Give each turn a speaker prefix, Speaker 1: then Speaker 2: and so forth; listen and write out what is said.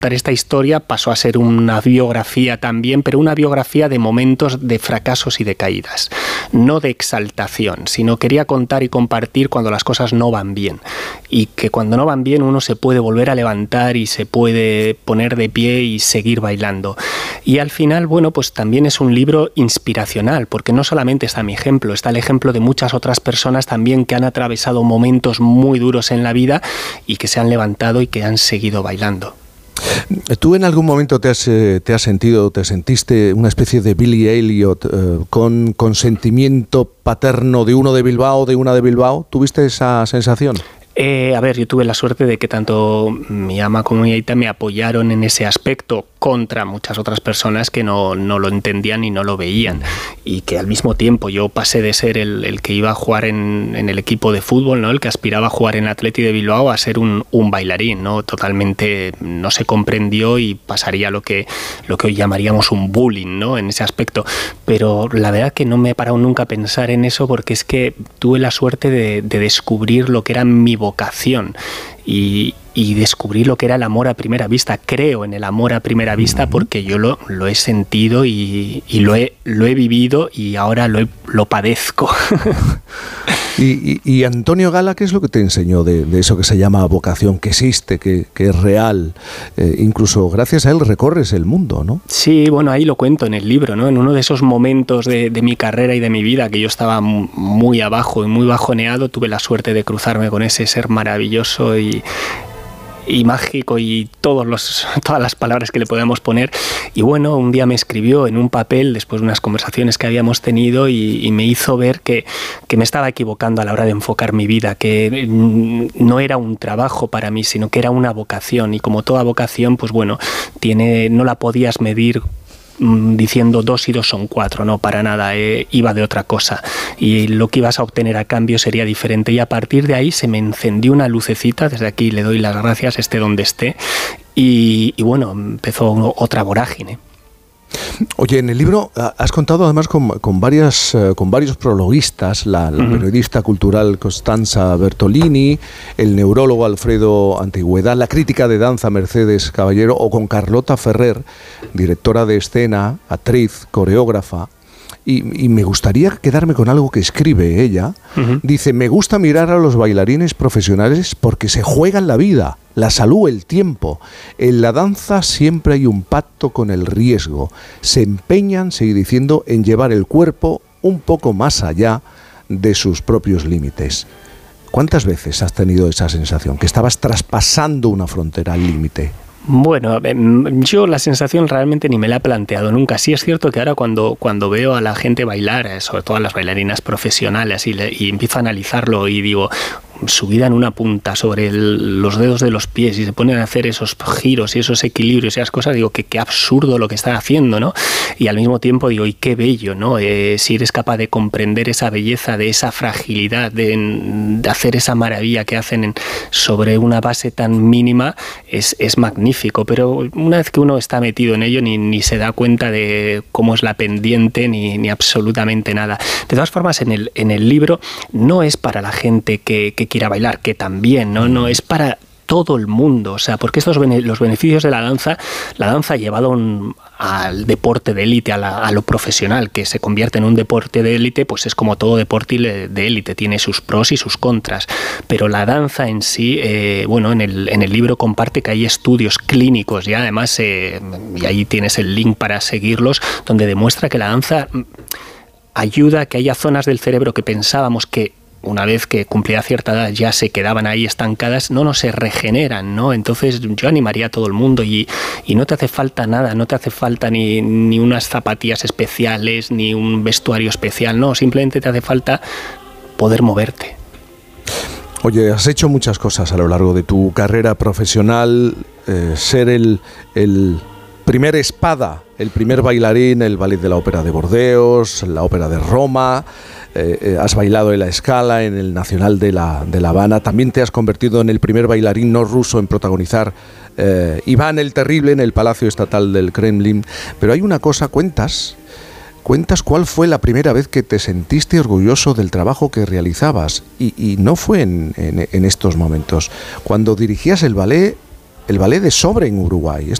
Speaker 1: esta historia pasó a ser una biografía también, pero una biografía de momentos de fracasos y de caídas, no de exaltación, sino quería contar y compartir cuando las cosas no van bien, y que cuando no van bien uno se puede volver a levantar y se puede poner de pie y seguir bailando. Y al final, bueno, pues también es un libro inspiracional, porque no solamente está mi ejemplo, está el ejemplo de muchas otras personas también que han atravesado momentos muy duros en la vida y que se han levantado y que han seguido bailando.
Speaker 2: ¿Tú en algún momento te sentiste una especie de Billy Elliot con sentimiento paterno de uno de Bilbao, de una de Bilbao? ¿Tuviste esa sensación?
Speaker 1: A ver, yo tuve la suerte de que tanto mi ama como mi aita me apoyaron en ese aspecto contra muchas otras personas que no lo entendían y no lo veían, y que al mismo tiempo yo pasé de ser el que iba a jugar en el equipo de fútbol, ¿no? El que aspiraba a jugar en Athletic de Bilbao, a ser un bailarín, ¿no? Totalmente no se comprendió y pasaría lo que hoy llamaríamos un bullying, ¿no? En ese aspecto, pero la verdad que no me he parado nunca a pensar en eso, porque es que tuve la suerte de descubrir lo que era mi vocación y descubrir lo que era el amor a primera vista. Creo en el amor a primera vista porque yo lo he sentido y lo he vivido, y ahora lo padezco.
Speaker 2: ¿Y Antonio Gala qué es lo que te enseñó de eso que se llama vocación, que existe, que es real? Incluso gracias a él recorres el mundo, ¿no?
Speaker 1: Sí, bueno, ahí lo cuento en el libro, ¿no? En uno de esos momentos de mi carrera y de mi vida que yo estaba muy abajo y muy bajoneado, tuve la suerte de cruzarme con ese ser maravilloso y mágico y todas las palabras que le podemos poner. Y bueno, un día me escribió en un papel, después de unas conversaciones que habíamos tenido, y me hizo ver que me estaba equivocando a la hora de enfocar mi vida, que no era un trabajo para mí, sino que era una vocación, y como toda vocación, pues bueno, no la podías medir diciendo 2 y 2 son 4, no, para nada, iba de otra cosa, y lo que ibas a obtener a cambio sería diferente, y a partir de ahí se me encendió una lucecita. Desde aquí le doy las gracias, esté donde esté, y bueno, empezó otra vorágine.
Speaker 2: Oye, en el libro has contado además con varios prologuistas, la periodista cultural Costanza Bertolini, el neurólogo Alfredo Antigüedad, la crítica de danza Mercedes Caballero, o con Carlota Ferrer, directora de escena, actriz, coreógrafa. Y me gustaría quedarme con algo que escribe ella. Dice: me gusta mirar a los bailarines profesionales porque se juegan la vida, la salud, el tiempo. En la danza siempre hay un pacto con el riesgo. Se empeñan, sigue diciendo, en llevar el cuerpo un poco más allá de sus propios límites. ¿Cuántas veces has tenido esa sensación, que estabas traspasando una frontera al límite?
Speaker 1: Bueno, yo la sensación realmente ni me la he planteado nunca. Sí es cierto que ahora cuando veo a la gente bailar, sobre todo a las bailarinas profesionales, y empiezo a analizarlo y digo, su vida en una punta sobre los dedos de los pies, y se ponen a hacer esos giros y esos equilibrios y esas cosas, digo que qué absurdo lo que están haciendo, ¿no? Y al mismo tiempo digo, y qué bello, ¿no? Si eres capaz de comprender esa belleza, de esa fragilidad, de hacer esa maravilla que hacen sobre una base tan mínima, es magnífico. Pero una vez que uno está metido en ello, ni se da cuenta de cómo es la pendiente, ni absolutamente nada. De todas formas, en el libro no es para la gente que quiera bailar, que también, no es para todo el mundo, o sea, porque los beneficios de la danza llevado al deporte de élite, a lo profesional, que se convierte en un deporte de élite, pues es como todo deporte de élite, tiene sus pros y sus contras, pero la danza en sí, bueno, en el libro comparte que hay estudios clínicos, y además, y ahí tienes el link para seguirlos, donde demuestra que la danza ayuda a que haya zonas del cerebro que pensábamos que una vez que cumplía cierta edad ya se quedaban ahí estancadas, no se regeneran, ¿no? Entonces yo animaría a todo el mundo, y no te hace falta nada, no te hace falta ni unas zapatillas especiales, ni un vestuario especial, no, simplemente te hace falta poder moverte.
Speaker 2: Oye, has hecho muchas cosas a lo largo de tu carrera profesional, ser el primer espada, el primer bailarín, el Ballet de la Ópera de Bordeos, la Ópera de Roma. Has bailado en la Scala, en el Nacional de La Habana. También te has convertido en el primer bailarín no ruso en protagonizar Iván el Terrible en el Palacio Estatal del Kremlin. Pero hay una cosa, cuentas cuál fue la primera vez que te sentiste orgulloso del trabajo que realizabas, y no fue en estos momentos. Cuando dirigías el ballet, el ballet de sobre en Uruguay.